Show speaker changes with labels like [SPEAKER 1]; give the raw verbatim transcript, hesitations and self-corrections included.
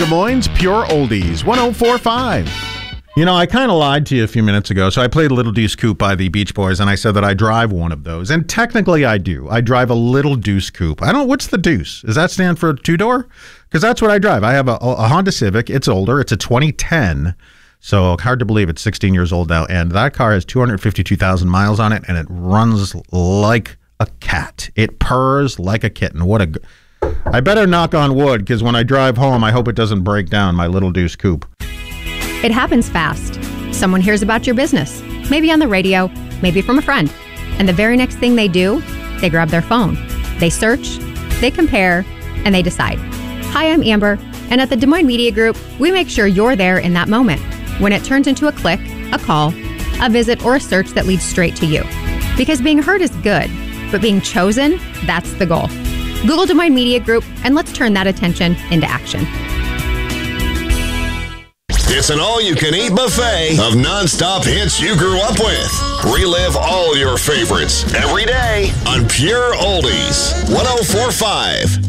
[SPEAKER 1] Des Moines' Pure Oldies, one oh four point five. You know, I kind of lied to you a few minutes ago. So I played Little Deuce Coupe by the Beach Boys, and I said that I drive one of those. And technically I do. I drive a Little Deuce Coupe. I don't, what's the Deuce? Does that stand for two-door? Because that's what I drive. I have a, a Honda Civic. It's older. It's a twenty ten. So hard to believe it's sixteen years old now. And that car has two hundred fifty-two thousand miles on it, and it runs like a cat. It purrs like a kitten. What a... I better knock on wood, because when I drive home, I hope it doesn't break down, my Little Deuce Coupe.
[SPEAKER 2] It happens fast. Someone hears about your business, maybe on the radio, maybe from a friend. And the very next thing they do, they grab their phone. They search, they compare, and they decide. Hi, I'm Amber, and at the Des Moines Media Group, we make sure you're there in that moment, when it turns into a click, a call, a visit, or a search that leads straight to you. Because being heard is good, but being chosen, that's the goal. Google Des Moines Media Group, and let's turn that attention into action.
[SPEAKER 3] It's an all-you-can-eat buffet of nonstop hits you grew up with. Relive all your favorites every day on Pure Oldies, one oh four point five.